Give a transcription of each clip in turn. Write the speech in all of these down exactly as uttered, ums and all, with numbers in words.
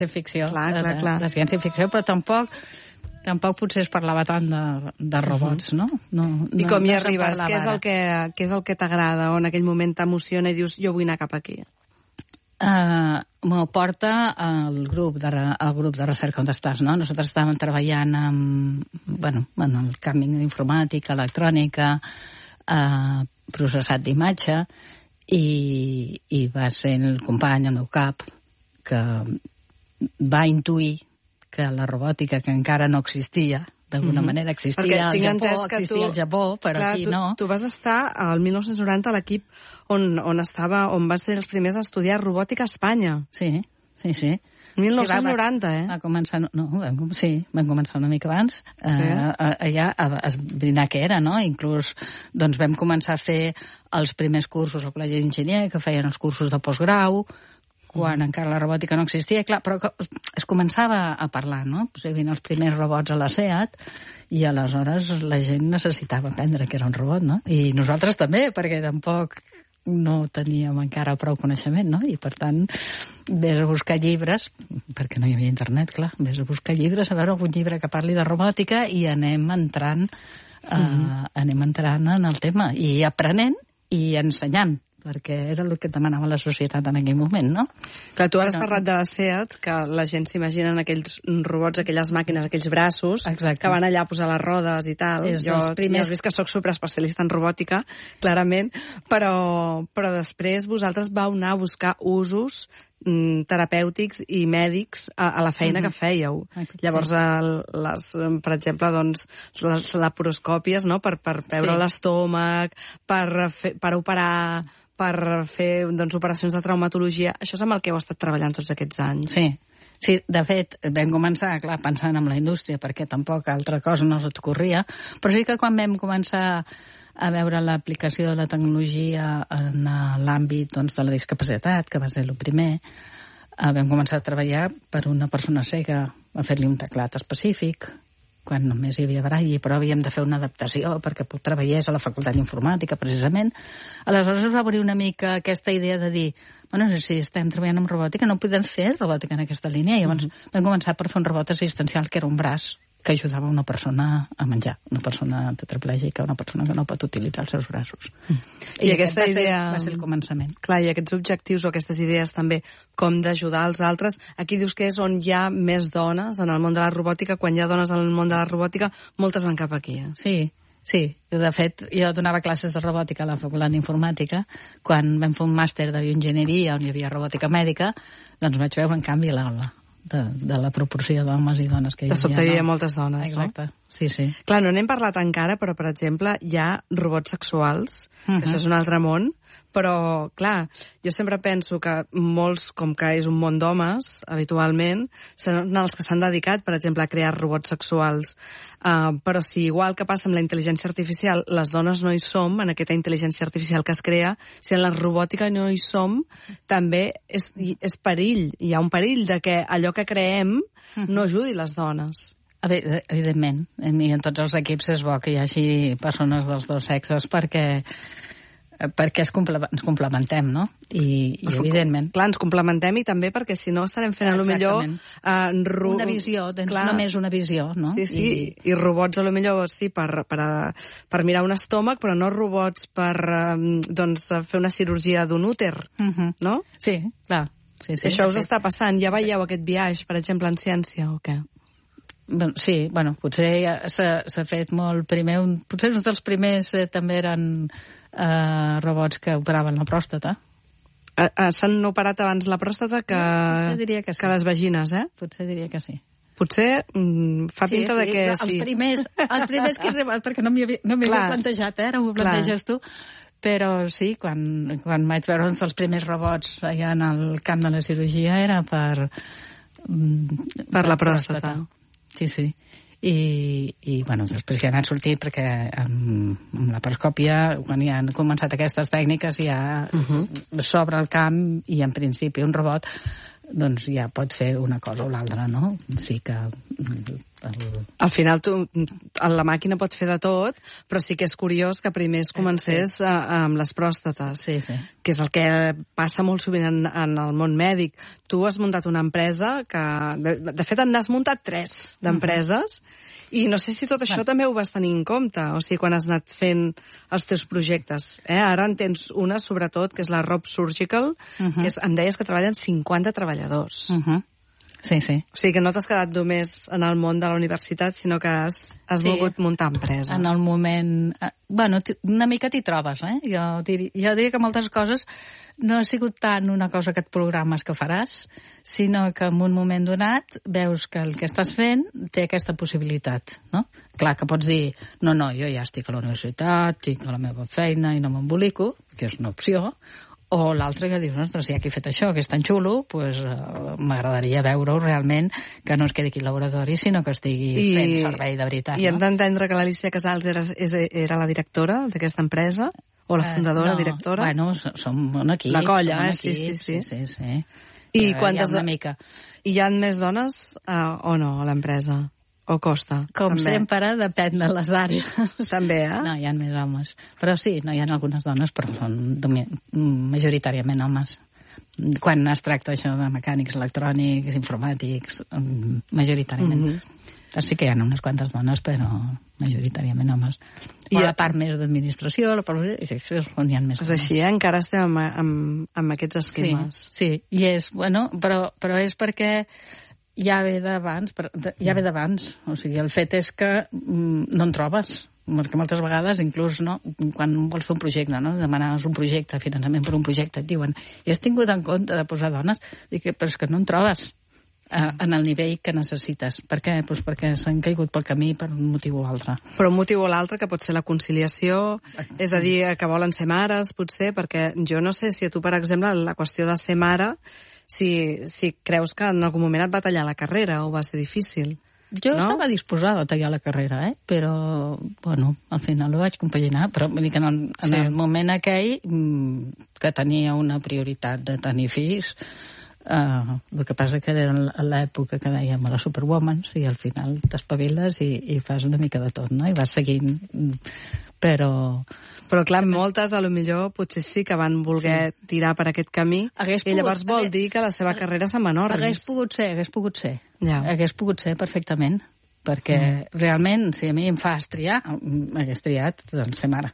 ficció, clar, clar, de, clar. de ciència-ficció, però tampoc tampoc potser es parlava tant de, de robots, no? no I com no, hi no arribes? Què és el que, què és el que t'agrada o en aquell moment t'emociona i dius jo vull anar cap aquí? Uh, me porta al grup, de, al grup de recerca on estàs, no? Nosaltres estàvem treballant amb, bueno, en el camp d'informàtica, electrònica, uh, processat d'imatge, i, i va ser el company, el meu cap, que va intuir que la robòtica, que encara no existia, d'alguna mm-hmm. manera existia al Japó, existia tu, al Japó, però clar, aquí tu, no. Tu vas estar al mil nou-cents noranta a l'equip on, on estava, on van ser els primers a estudiar robòtica a Espanya. Sí, sí, sí. mil nou-cents noranta, eh? Va començar, no, vam, sí, vam començar una mica abans, sí. eh, allà a, a esbrinar què era, no? Inclús doncs, vam començar a fer els primers cursos al Col·legi d'Enginyer, que feien els cursos de postgrau, quan mm. encara la robòtica no existia, clar, però es començava a parlar, no? O sigui, els primers robots a la SEAT, i aleshores la gent necessitava aprendre que era un robot, no? I nosaltres també, perquè tampoc no teníem encara prou coneixement, no? I, per tant, vés a buscar llibres, perquè no hi havia internet, clar, vés a buscar llibres, a veure algun llibre que parli de robòtica, i anem entrant, uh, mm. anem entrant en el tema, i aprenent i ensenyant, perquè era el que demanava la societat en aquell moment, no? Clar, tu ara has parlat de la SEAT, que la gent s'imagina en aquells robots, aquelles màquines, aquells braços, exacte, que van allà a posar les rodes i tal. És jo primers... ja has vist que sóc superespecialista en robòtica, clarament, però, però després vosaltres vau anar a buscar usos mm, terapèutics i mèdics a, a la feina mm-hmm. que fèieu. Exacte. Llavors, el, les, per exemple, doncs, les laparoscòpies, no?, per, per veure sí. l'estómac, per, fer, per operar... per fer doncs, operacions de traumatologia. Això és amb el que heu estat treballant tots aquests anys. Sí, sí, de fet, vam començar, clar, pensant en la indústria, perquè tampoc altra cosa no se't ocorria, però sí que quan vam començar a veure l'aplicació de la tecnologia en l'àmbit doncs, de la discapacitat, que va ser el primer, vam començar a treballar per una persona cega, a fer-li un teclat específic, quan només hi havia braille, però havíem de fer una adaptació perquè treballés a la facultat d'informàtica, precisament. Aleshores es va obrir una mica aquesta idea de dir, bueno, si estem treballant amb robòtica, no podem fer robòtica en aquesta línia. I llavors mm-hmm. vam començar per fer un robot assistencial, que era un braç que ajudava una persona a menjar, una persona tetraplègica, una persona que no pot utilitzar els seus braços. Mm. I, I aquesta va idea... Ser, va ser el començament. Clar, i aquests objectius o aquestes idees també, com d'ajudar els altres, aquí dius que és on hi ha més dones en el món de la robòtica. Quan hi ha dones en el món de la robòtica, moltes van cap aquí. Eh? Sí, sí. De fet, jo donava classes de robòtica a la facultat d'informàtica. Quan vam fer un màster de bioenginyeria on hi havia robòtica mèdica, doncs vaig veure, en canvi, l'aula. De, de la proporció d'homes i dones que hi havia. De sobte hi havia no? moltes dones, exacte. no? Sí, sí. Clar, no n'hem parlat encara, però, per exemple, hi ha robots sexuals, uh-huh. això és un altre món, però, clar, jo sempre penso que molts, com que és un món d'homes, habitualment, són els que s'han dedicat, per exemple, a crear robots sexuals. Uh, però si, igual que passa amb la intel·ligència artificial, les dones no hi som, en aquesta intel·ligència artificial que es crea, si en la robòtica no hi som, també és, és perill. Hi ha un perill de que allò que creem no ajudi les dones. Evidentment, i en tots els equips és bo que hi hagi persones dels dos sexes perquè perquè es comple ens complementem, no? I, i evidentment... Clar, ens complementem i també perquè si no estarem fent a lo millor... Uh, ro... Una visió, tens clar. Només una visió, no? Sí, sí, I, I robots a lo millor sí per, per, per mirar un estómac, però no robots per um, doncs, fer una cirurgia d'un úter, uh-huh. no? Sí, clar. Sí, sí, això us fet. Està passant. Ja veieu aquest viatge, per exemple, en ciència o què? Sí, bueno, potser ja s'ha fet molt primer... Un, potser uns dels primers eh, també eren... Uh, robots que operaven la pròstata. Uh, uh, S'han operat abans la pròstata que, diria que, sí. que les vagines, eh? Potser diria que sí. Potser mm, fa sí, pinta sí, de que no, sí. Els primers, els primers que he arribat, perquè no m'hi havia, no havia plantejat, eh? Ara ho planteges tu. Però sí, quan, quan vaig veure els primers robots allà en el camp de la cirurgia era per... Mm, per la pròstata. pròstata. Sí, sí. I, i bueno, després ja han sortit perquè amb, amb la paroscòpia, quan ja han començat aquestes tècniques, ja uh-huh. s'obre el camp i en principi un robot doncs ja pot fer una cosa o l'altra, no? Sí que El... Al final tu, la màquina pot fer de tot, però sí que és curiós que primer es comencés sí. a, a, amb les pròstates, sí, sí. que és el que passa molt sovint en, en el món mèdic. Tu has muntat una empresa que... De, de fet, n'has muntat tres d'empreses, uh-huh. i no sé si tot això bueno. també ho vas tenir en compte, o sigui, quan has anat fent els teus projectes. Eh? Ara en tens una, sobretot, que és la Rob Surgical, uh-huh. que és, em deies que treballen cinquanta treballadors. Uh-huh. Sí, sí. O sigui que no t'has quedat només en el món de la universitat, sinó que has, has sí. volgut muntar empresa. En el moment... Bueno, una mica t'hi trobes, eh? Jo diria, jo diria que moltes coses no ha sigut tant una cosa que et programes que faràs, sinó que en un moment donat veus que el que estàs fent té aquesta possibilitat, no? Clar, que pots dir, no, no, jo ja estic a la universitat, tinc la meva feina i no m'embolico, que és una opció, o l'altre que dius, ostres, si hi ha qui ha fet això, que és tan xulo, pues, uh, m'agradaria veure-ho realment, que no es quedi aquí al laboratori, sinó que estigui I, fent servei de veritat. I no? hem d'entendre que l'Alicia Casals era, era la directora d'aquesta empresa? O la fundadora, uh, no, directora? Bueno, som un equip. La colla, eh? Sí, sí, sí. sí, sí, sí. I, uh, quantes... hi ha una mica. I hi ha més dones uh, o no a l'empresa? O costa? Com també. sempre, depèn de les àrees. També, eh? No, hi ha més homes. Però sí, no hi ha algunes dones, però són majoritàriament homes. Quan es tracta això de mecànics electrònics, informàtics, majoritàriament. Mm-hmm. Doncs sí que hi ha unes quantes dones, però majoritàriament homes. I o la part més d'administració, la part més... És on hi ha més és dones. Així, eh? Encara estem amb, amb, amb aquests esquemes. Sí, sí, i és, bueno, però, però és perquè ja ve d'abans, ja ve d'abans. O sigui, el fet és que mm, no en trobes. Perquè moltes vegades, inclús, no, quan vols fer un projecte, no, demanes un projecte, finançament per un projecte, et diuen, i has tingut en compte de posar dones? Dic, però és que no en trobes eh, en el nivell que necessites. Per què? Pues perquè s'han caigut pel camí per un motiu o altre. Però un motiu o l'altre, que pot ser la conciliació, és a dir, que volen ser mares, potser, perquè jo no sé si a tu, per exemple, la qüestió de ser mare, si, si creus que en algun moment et va tallar la carrera o va ser difícil. Jo no? estava disposada a tallar la carrera, eh? Però, bueno, al final ho vaig compaginar. Però vull dir que en el, en sí. el moment aquell, que tenia una prioritat de tenir fills, uh, el que passa que era a l'època que dèiem a la Superwoman, i al final t'espaviles i, i fas una mica de tot, no? I vas seguint, però... Però clar, moltes, a lo millor, potser sí que van voler sí. tirar per aquest camí, hagués i llavors pogut, vol hagués, dir que la seva carrera se'n va enorme. Hagués pogut ser, hagués pogut ser. Ja. Hagués pogut ser perfectament, perquè mm. realment, si a mi em fas triar, hagués triat, doncs, ser mare.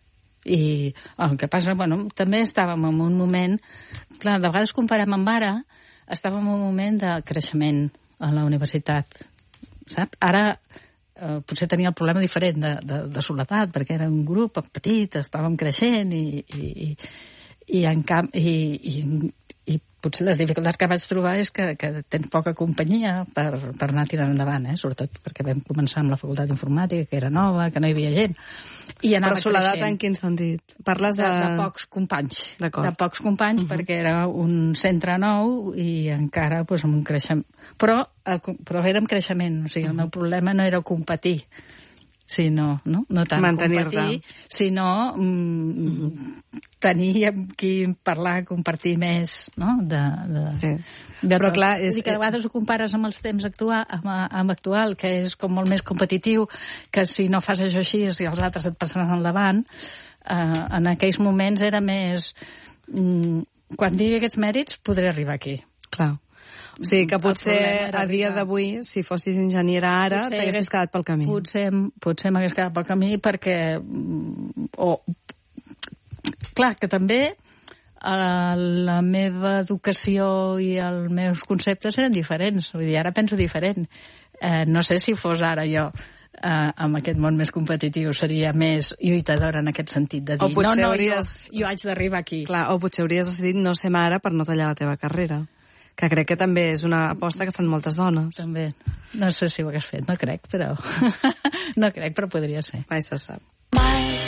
I el que passa, bueno, també estàvem en un moment, clar, de vegades comparem amb ara, estàvem en un moment de creixement a la universitat, saps? Ara... Uh, potser tenia el problema diferent de, de, de soledat, perquè era un grup petit, estàvem creixent i, i, i, i, en camp, i, i, i potser les dificultats que vaig trobar és que, que tens poca companyia per, per anar tirant endavant, eh? Sobretot perquè vam començar amb la facultat d'informàtica, que era nova, que no hi havia gent. I anava Però soledat creixent. En quin sentit? Parles de... De, de pocs companys. De pocs companys, uh -huh. perquè era un centre nou i encara pues, amb un creixement. Però, però era amb creixement, o sigui, el uh -huh. meu problema no era competir, sinó, no, no tant competir, sinó mm, uh -huh. tenir amb qui parlar, compartir més, no?, de... de sí. de però clar, és... I que a vegades ho compares amb els temps actual, amb, amb actual, que és com molt més competitiu, que si no fas això així, si els altres et passaran al davant, eh, en aquells moments era més... Mm, quan digui aquests mèrits, podré arribar aquí. Clar. O sigui, que potser a dia d'avui, si fossis enginyera ara, t'haguessis quedat pel camí. Potser, potser m'hagués quedat pel camí perquè... O, clar, que també eh, la meva educació i els meus conceptes eren diferents. Vull dir, ara penso diferent. Eh, no sé si fos ara jo eh, amb aquest món més competitiu seria més lluitadora en aquest sentit de dir, no, no, hauries... jo, jo haig d'arribar aquí. Clar, o potser hauries decidit no ser mare per no tallar la teva carrera. Que crec que també és una aposta que fan moltes dones. També. No sé si ho hagués fet, no crec, però... no crec, però podria ser. Mai se sap.